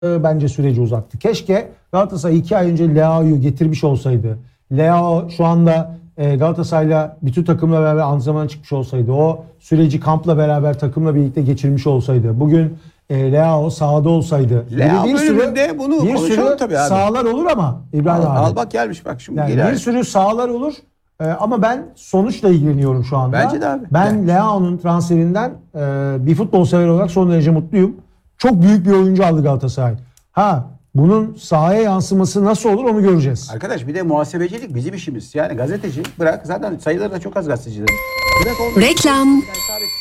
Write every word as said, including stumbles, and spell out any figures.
bence süreci uzattı. Keşke Galatasaray iki ay önce Leao'yu getirmiş olsaydı. Leao şu anda e, Galatasaray'la bütün takımla beraber antrenmana çıkmış olsaydı. O süreci kampla beraber takımla birlikte geçirmiş olsaydı. Bugün e, Leao sahada olsaydı. Leao bir bölümünde bunu bir konuşalım sürü tabii abi. sahalar olur ama İbrahim Al, abi. al bak gelmiş bak şimdi. Yani geri bir sürü sahalar olur. Ee, ama ben sonuçla ilgileniyorum şu anda. Bence de abi. Ben Yani. Leao'nun transferinden e, bir futbol sever olarak son derece mutluyum. Çok büyük bir oyuncu aldı Galatasaray. Ha, bunun sahaya yansıması nasıl olur onu göreceğiz. Arkadaş bir de muhasebecilik bizim işimiz. Yani gazeteci bırak zaten sayıları da çok az gazetecilerin. Bırak olmuyor. Reklam. Yani sabit